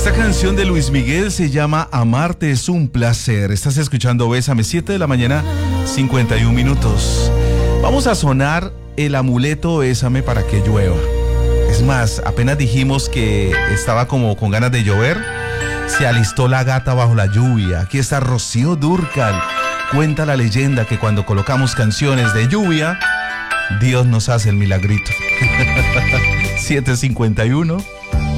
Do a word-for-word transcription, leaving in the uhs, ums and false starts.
Esta canción de Luis Miguel se llama Amarte es un placer. Estás escuchando Bésame, siete de la mañana, cincuenta y un minutos. Vamos a sonar el amuleto Bésame para que llueva. Es más, apenas dijimos que estaba como con ganas de llover, se alistó la gata bajo la lluvia. Aquí está Rocío Dúrcal. Cuenta la leyenda que cuando colocamos canciones de lluvia, Dios nos hace el milagrito. siete cincuenta y uno.